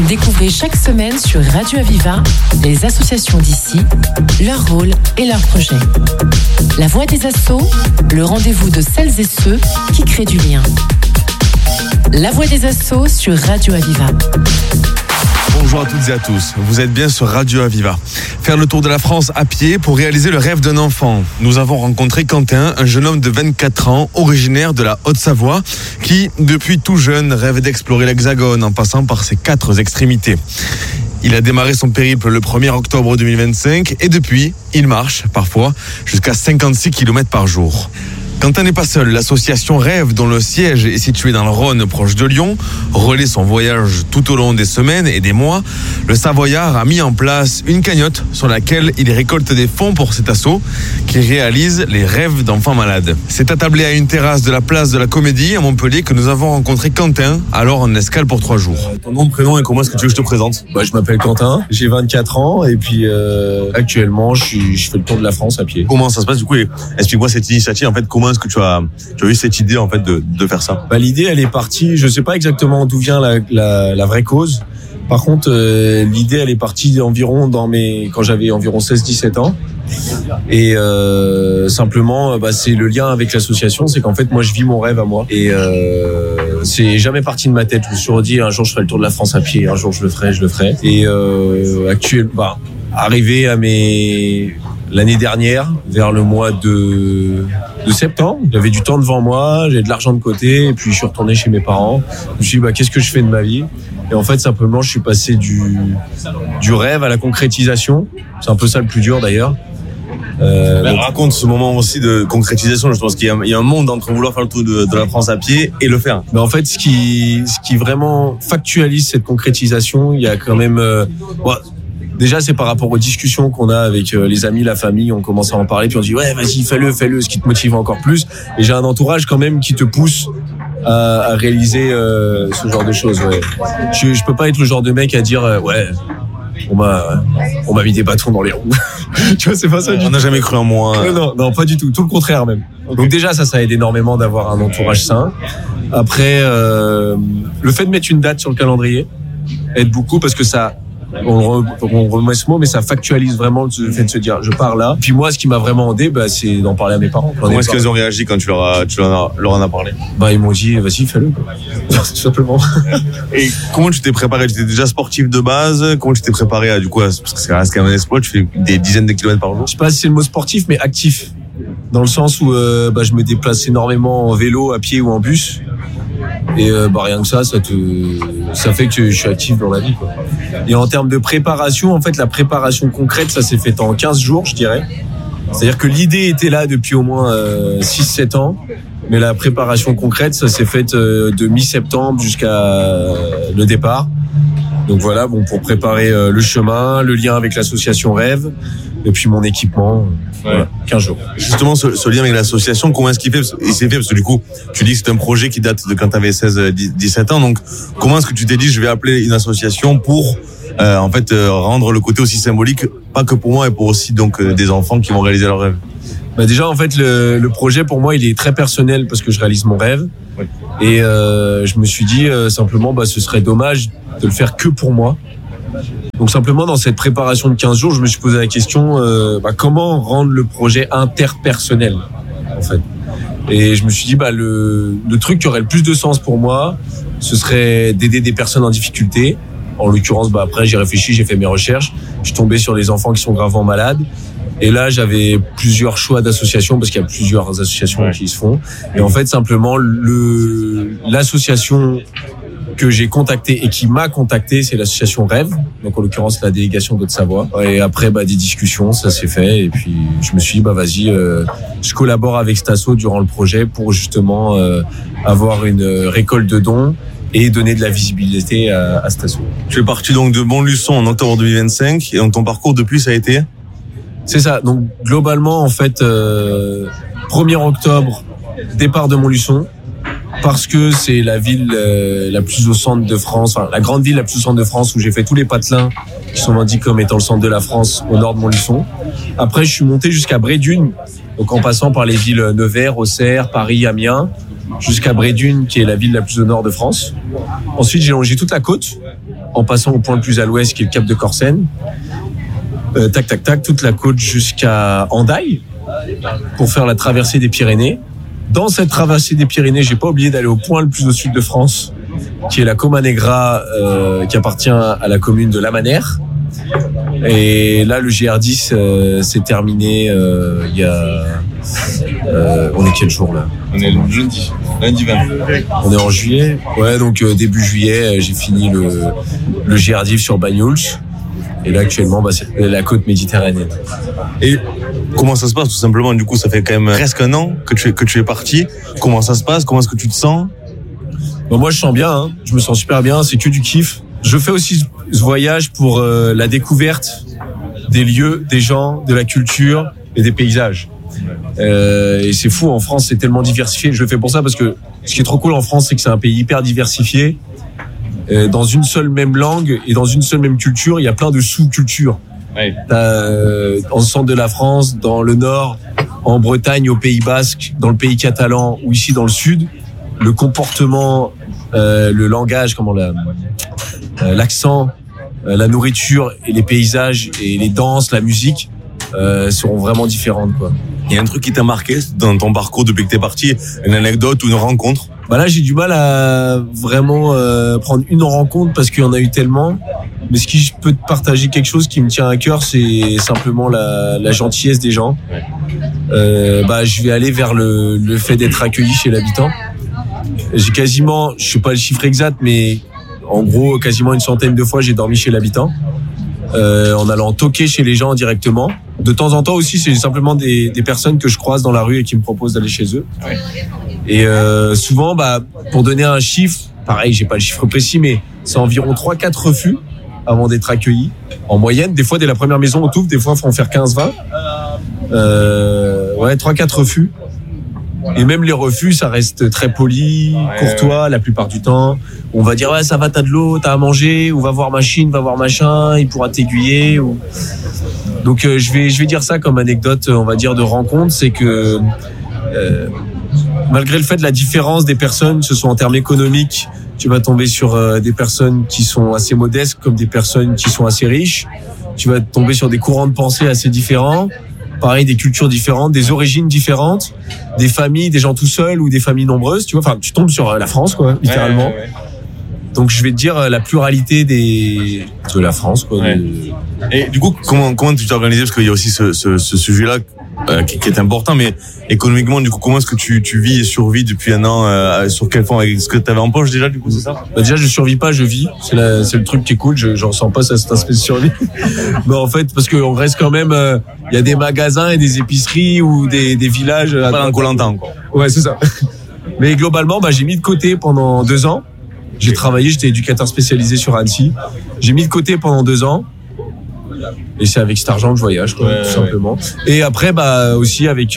Découvrez chaque semaine sur Radio Aviva les associations d'ici, leur rôle et leurs projets. La Voix des Assos, le rendez-vous de celles et ceux qui créent du lien. La Voix des Assos sur Radio Aviva. Bonjour à toutes et à tous, vous êtes bien sur Radio Aviva. Faire le tour de la France à pied pour réaliser le rêve d'un enfant. Nous avons rencontré Quentin, un jeune homme de 24 ans, originaire de la Haute-Savoie, qui, depuis tout jeune, rêve d'explorer l'Hexagone en passant par ses 4 extrémités. Il a démarré son périple le 1er octobre 2025 et depuis, il marche, parfois, jusqu'à 56 km par jour. Quentin n'est pas seul, l'association Rêve, dont le siège est situé dans le Rhône, proche de Lyon, relaie son voyage tout au long des semaines et des mois. Le Savoyard a mis en place une cagnotte sur laquelle il récolte des fonds pour cet assaut qui réalise les rêves d'enfants malades. C'est attablé à une terrasse de la place de la Comédie à Montpellier que nous avons rencontré Quentin, alors en escale pour 3 jours. Ton nom, prénom et comment est-ce que tu veux que je te présente ? Je m'appelle Quentin, j'ai 24 ans et puis actuellement je fais le tour de la France à pied. Comment ça se passe du coup ? Explique-moi cette initiative, en fait, comment est-ce que tu as eu cette idée en fait de faire ça ? L'idée elle est partie, je sais pas exactement d'où vient la vraie cause. Par contre l'idée elle est partie environ quand j'avais environ 16-17 ans. Et simplement c'est le lien avec l'association, c'est qu'en fait moi je vis mon rêve à moi et c'est jamais parti de ma tête. Je me suis redit un jour je ferai le tour de la France à pied, un jour je le ferai. Et actuellement arrivé à l'année dernière, vers le mois de septembre, j'avais du temps devant moi, j'avais de l'argent de côté, et puis je suis retourné chez mes parents. Je me suis dit, qu'est-ce que je fais de ma vie ? Et en fait, simplement, je suis passé du rêve à la concrétisation. C'est un peu ça le plus dur, d'ailleurs. Raconte ce moment aussi de concrétisation. Je pense qu'il y a un monde entre vouloir faire le tour de la France à pied et le faire. En fait, ce qui vraiment factualise cette concrétisation, il y a quand même... Déjà, c'est par rapport aux discussions qu'on a avec les amis, la famille. On commence à en parler, puis on dit ouais, vas-y, fais-le, ce qui te motive encore plus. Et j'ai un entourage quand même qui te pousse à réaliser ce genre de choses. Ouais. Je peux pas être le genre de mec à dire on m'a mis des bâtons dans les roues. Tu vois, c'est pas ça. On n'a jamais cru en moi. Non, pas du tout. Tout le contraire même. Okay. Donc déjà, ça aide énormément d'avoir un entourage sain. Après, le fait de mettre une date sur le calendrier aide beaucoup parce que ça. On remet ce mot, mais ça factualise vraiment le fait de se dire je pars là. Puis moi, ce qui m'a vraiment aidé, c'est d'en parler à mes parents. Comment est-ce qu'ils ont réagi quand tu leur en as parlé ? Ils m'ont dit vas-y, fais-le, tout simplement. Et comment tu t'es préparé ? Tu étais déjà sportif de base ? Comment tu t'es préparé à parce que ça reste quand même un exploit, tu fais des dizaines de kilomètres par jour ? Je sais pas si c'est le mot sportif, mais actif. Dans le sens où je me déplace énormément en vélo, à pied ou en bus. Et rien que ça fait que je suis actif dans la vie, quoi. Et en termes de préparation, en fait, la préparation concrète, ça s'est fait en 15 jours, je dirais. C'est-à-dire que l'idée était là depuis au moins 6-7 ans, mais la préparation concrète, ça s'est fait de mi-septembre jusqu'à le départ. Donc voilà, pour préparer le chemin, le lien avec l'association Rêve, et puis mon équipement. Voilà, 15 jours. Justement, ce lien avec l'association, comment est-ce qu'il s'est fait ? Parce que du coup, tu dis que c'est un projet qui date de quand tu avais 16-17 ans. Donc, comment est-ce que tu t'es dit, je vais appeler une association pour, rendre le côté aussi symbolique, pas que pour moi, et pour aussi des enfants qui vont réaliser leurs rêves ? Déjà, en fait, le projet, pour moi, il est très personnel parce que je réalise mon rêve. Oui. Et je me suis dit, simplement, ce serait dommage de le faire que pour moi. Donc simplement dans cette préparation de 15 jours, je me suis posé la question comment rendre le projet interpersonnel en fait. Et je me suis dit le truc qui aurait le plus de sens pour moi, ce serait d'aider des personnes en difficulté. En l'occurrence, après j'ai réfléchi, j'ai fait mes recherches, je suis tombé sur les enfants qui sont gravement malades. Et là, j'avais plusieurs choix d'associations parce qu'il y a plusieurs associations qui se font. Et en fait, simplement l'association que j'ai contacté et qui m'a contacté, c'est l'association Rêve, donc en l'occurrence la délégation d'Haute-Savoie. Et après des discussions, ça s'est fait et puis je me suis dit vas-y, je collabore avec cet asso durant le projet pour justement avoir une récolte de dons et donner de la visibilité à cet asso. Tu es parti donc de Montluçon en octobre 2025 et donc ton parcours depuis ça a été ? C'est ça, donc globalement en fait 1er octobre, départ de Montluçon. Parce que c'est la ville la plus au centre de France, la grande ville la plus au centre de France où j'ai fait tous les patelins qui sont indiqués comme étant le centre de la France au nord de Montluçon. Après, je suis monté jusqu'à Brédune, donc en passant par les villes Nevers, Auxerre, Paris, Amiens, jusqu'à Brédune qui est la ville la plus au nord de France. Ensuite, j'ai longé toute la côte en passant au point le plus à l'ouest qui est le cap de Corsen. Tac, toute la côte jusqu'à Hendaye pour faire la traversée des Pyrénées. Dans cette traversée des Pyrénées, j'ai pas oublié d'aller au point le plus au sud de France, qui est la Coma Negra, qui appartient à la commune de La Manère. Et là, le GR10 s'est terminé il y a... on est quel jour là ? On est lundi 20. On est en juillet. Ouais, donc début juillet, j'ai fini le GR10 sur Banyuls. Et là, actuellement, c'est la côte méditerranéenne. Et comment ça se passe, tout simplement? Du coup, ça fait quand même presque un an que tu es parti. Comment ça se passe? Comment est-ce que tu te sens? Bon, moi, je sens bien. Hein. Je me sens super bien. C'est que du kiff. Je fais aussi ce voyage pour la découverte des lieux, des gens, de la culture et des paysages. Et c'est fou, en France, c'est tellement diversifié. Je le fais pour ça parce que ce qui est trop cool en France, c'est que c'est un pays hyper diversifié. Dans une seule même langue et dans une seule même culture, il y a plein de sous-cultures. Ouais. En centre de la France, dans le nord, en Bretagne, au Pays Basque, dans le pays catalan ou ici dans le sud, le comportement, le langage, l'accent, la nourriture et les paysages et les danses, la musique seront vraiment différentes, quoi. Il y a un truc qui t'a marqué dans ton parcours depuis que t'es parti, une anecdote ou une rencontre? Là, j'ai du mal à vraiment prendre une rencontre parce qu'il y en a eu tellement. Mais ce qui je peux te partager quelque chose qui me tient à cœur, c'est simplement la gentillesse des gens. Je vais aller vers le fait d'être accueilli chez l'habitant. J'ai quasiment, je sais pas le chiffre exact, mais en gros, quasiment une centaine de fois, j'ai dormi chez l'habitant. En allant toquer chez les gens directement. De temps en temps aussi, c'est simplement des personnes que je croise dans la rue et qui me proposent d'aller chez eux. Ouais. Et souvent, pour donner un chiffre, pareil, j'ai pas le chiffre précis, mais c'est environ 3-4 refus avant d'être accueillis. En moyenne, des fois, dès la première maison, on t'ouvre, des fois, il faut en faire 15-20. 3-4 refus. Et même les refus, ça reste très poli, courtois la plupart du temps. On va dire ça va, t'as de l'eau, t'as à manger, ou va voir machine, va voir machin, il pourra t'aiguiller. Ou... Donc je vais dire ça comme anecdote, on va dire de rencontre, c'est que malgré le fait de la différence des personnes, que ce soit en termes économiques, tu vas tomber sur des personnes qui sont assez modestes comme des personnes qui sont assez riches. Tu vas tomber sur des courants de pensée assez différents. Pareil, des cultures différentes, des origines différentes, des familles, des gens tout seuls ou des familles nombreuses, tu vois. Enfin, tu tombes sur la France, quoi, littéralement. Ouais. Donc, je vais te dire la pluralité de la France, quoi. Ouais. Et du coup, comment tu t'es organisé? Parce qu'il y a aussi ce sujet-là qui est important, mais économiquement, du coup, comment est-ce que tu vis et survis depuis un an? Sur quel fond? Est-ce que tu avais en poche déjà, du coup, c'est ça? Déjà, je survis pas, je vis. C'est le truc qui est cool. Je ressens pas cet aspect de survie. Mais en fait, parce qu'on reste quand même, il y a des magasins et des épiceries ou des villages. Pas dans Koh-Lanta, quoi. Ouais, c'est ça. Mais globalement, j'ai mis de côté pendant 2 ans. J'ai travaillé, j'étais éducateur spécialisé sur Annecy. J'ai mis de côté pendant 2 ans. Et c'est avec cet argent que je voyage, quoi, tout simplement. Et après, aussi avec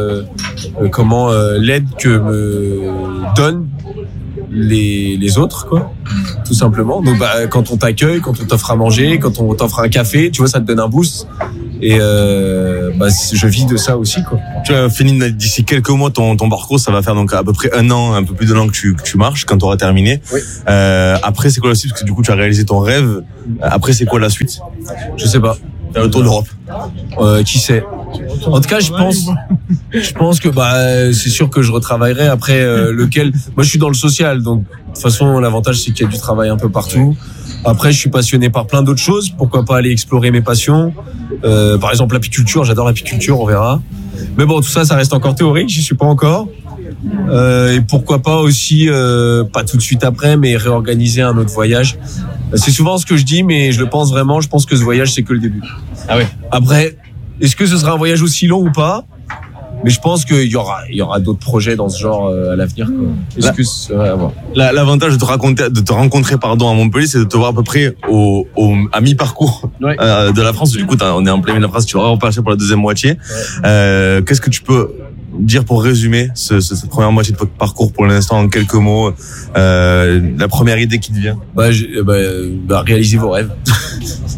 l'aide que me donnent les autres, quoi, tout simplement. Donc, quand on t'accueille, quand on t'offre à manger, quand on t'offre un café, tu vois, ça te donne un boost. Et je vis de ça aussi, quoi. Tu as fini d'ici quelques mois ton parcours, ça va faire donc à peu près un peu plus d'un an que tu marches quand tu auras terminé. Oui. Après, c'est quoi la suite? Parce que du coup, tu as réalisé ton rêve. Après, c'est quoi la suite? Je sais pas. Faire le tour d'Europe. Qui sait? En tout cas, je pense que c'est sûr que je retravaillerai. Après, lequel? Moi, je suis dans le social, donc de toute façon, l'avantage c'est qu'il y a du travail un peu partout. Après, je suis passionné par plein d'autres choses. Pourquoi pas aller explorer mes passions? Par exemple, l'apiculture. J'adore l'apiculture, on verra. Mais bon, tout ça, ça reste encore théorique. J'y suis pas encore. Et pourquoi pas aussi, pas tout de suite après, mais réorganiser un autre voyage. C'est souvent ce que je dis, mais je le pense vraiment. Je pense que ce voyage, c'est que le début. Ah ouais. Après, est-ce que ce sera un voyage aussi long ou pas? Mais je pense qu'il y aura d'autres projets dans ce genre à l'avenir, quoi. L'avantage de te rencontrer à Montpellier, c'est de te voir à peu près à mi-parcours de la France. Du coup, on est en plein milieu de la France. Tu vas repartir pour la deuxième moitié. Ouais. Qu'est-ce que tu peux dire pour résumer cette première moitié de votre parcours pour l'instant en quelques mots? La première idée qui te vient? Réalisez vos rêves.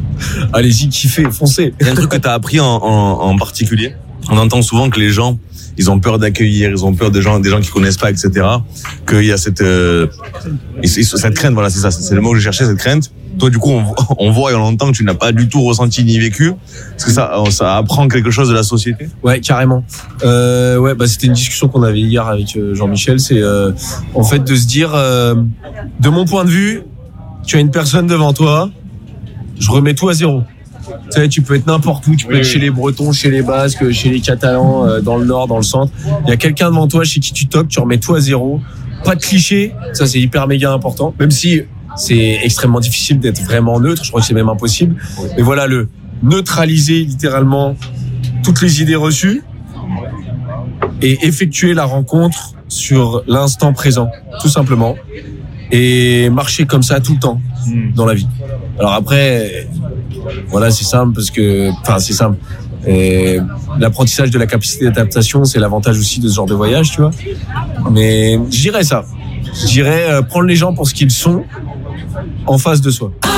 Allez-y, kiffez, foncez. Il y a un truc que tu as appris en particulier? On entend souvent que les gens, ils ont peur d'accueillir, ils ont peur des gens qui connaissent pas, etc. Qu'il y a cette crainte, voilà, c'est ça, c'est le mot que je cherchais, cette crainte. Toi, du coup, on voit et on entend que tu n'as pas du tout ressenti ni vécu. Est-ce que ça apprend quelque chose de la société? Ouais, carrément. C'était une discussion qu'on avait hier avec Jean-Michel. C'est en fait de se dire, de mon point de vue, tu as une personne devant toi, je remets tout à zéro. Tu sais, tu peux être n'importe où, tu peux être chez les Bretons, chez les Basques, chez les Catalans, dans le Nord, dans le Centre. Il y a quelqu'un devant toi chez qui tu toques, tu remets tout à zéro. Pas de clichés, ça c'est hyper méga important. Même si c'est extrêmement difficile d'être vraiment neutre, je crois que c'est même impossible. Mais voilà, le neutraliser littéralement toutes les idées reçues et effectuer la rencontre sur l'instant présent, tout simplement. Et marcher comme ça tout le temps dans la vie. Alors après, voilà, c'est simple c'est simple. Et l'apprentissage de la capacité d'adaptation, c'est l'avantage aussi de ce genre de voyage, tu vois. Mais je dirais ça. Je dirais prendre les gens pour ce qu'ils sont en face de soi.